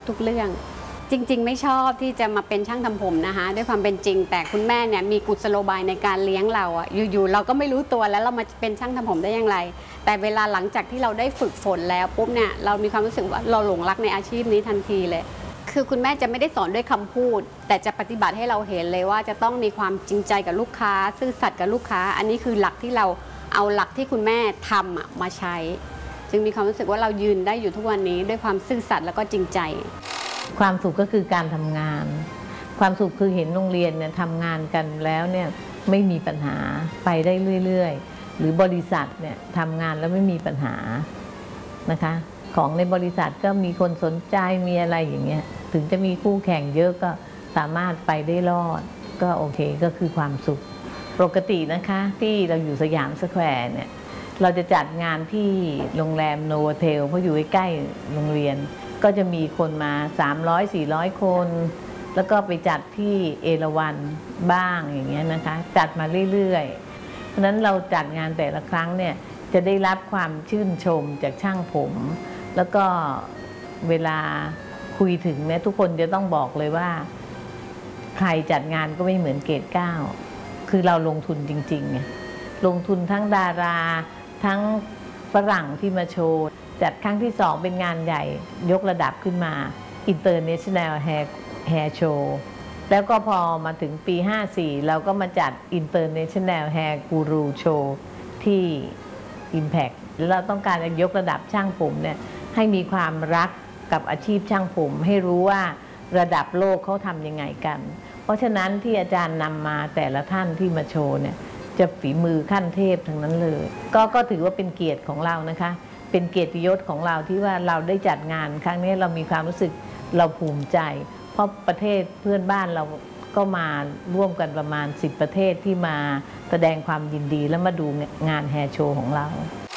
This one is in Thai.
ทุกเรื่องจริงๆไม่ชอบที่จะมาเป็นช่างทำผมนะคะด้วยความเป็นจริงแต่คุณแม่เนี่ยมีกุศโลบายในการเลี้ยงเราอะอยู่ๆเราก็ไม่รู้ตัวแล้วเรามาเป็นช่างทำผมได้อย่างไรแต่เวลาหลังจากที่เราได้ฝึกฝนแล้วปุ๊บเนี่ยเรามีความรู้สึกว่าเราหลงรักในอาชีพนี้ทันทีเลยคือคุณแม่จะไม่ได้สอนด้วยคำพูดแต่จะปฏิบัติให้เราเห็นเลยว่าจะต้องมีความจริงใจกับลูกค้าซื่อสัตย์กับลูกค้าอันนี้คือหลักที่เราเอาหลักที่คุณแม่ทำมาใช้จึงมีความรู้สึกว่าเรายืนได้อยู่ทุกวันนี้ด้วยความซื่อสัตย์แล้วก็จริงใจความสุขก็คือการทำงานความสุขคือเห็นโรงเรียนเนี่ยทำงานกันแล้วเนี่ยไม่มีปัญหาไปได้เรื่อยๆหรือบริษัทเนี่ยทำงานแล้วไม่มีปัญหานะคะของในบริษัทก็มีคนสนใจมีอะไรอย่างเงี้ยถึงจะมีคู่แข่งเยอะก็สามารถไปได้รอดก็โอเคก็คือความสุขปกตินะคะที่เราอยู่สยามสแควร์เนี่ยเราจะจัดงานที่โรงแรมโนโวเทลเพราะอยู่ใกล้ๆโรงเรียนก็จะมีคนมา300-400 คนแล้วก็ไปจัดที่เอราวัณบ้างอย่างเงี้ยนะคะจัดมาเรื่อยๆเพราะฉะนั้นเราจัดงานแต่ละครั้งเนี่ยจะได้รับความชื่นชมจากช่างผมแล้วก็เวลาคุยถึงเนี่ยทุกคนจะต้องบอกเลยว่าใครจัดงานก็ไม่เหมือนเกรด 9คือเราลงทุนจริงๆไงลงทุนทั้งดาราทั้งฝรั่งที่มาโชว์จัดครั้งที่2เป็นงานใหญ่ยกระดับขึ้นมา International Hair Show แล้วก็พอมาถึงปี54เราก็มาจัด International Hair Guru Show ที่ Impact แล้วเราต้องการจะยกระดับช่างผมเนี่ยให้มีความรักกับอาชีพช่างผมให้รู้ว่าระดับโลกเขาทำยังไงกันเพราะฉะนั้นที่อาจารย์นำมาแต่ละท่านที่มาโชว์เนี่ยจะฝีมือขั้นเทพทั้งนั้นเลยก็ถือว่าเป็นเกียรติของเรานะคะเป็นเกียรติยศของเราที่ว่าเราได้จัดงานครั้งนี้เรามีความรู้สึกเราภูมิใจเพราะประเทศเพื่อนบ้านเราก็มาร่วมกันประมาณ10 ประเทศที่มาแสดงความยินดีและมาดูงานแฮร์โชว์ของเรา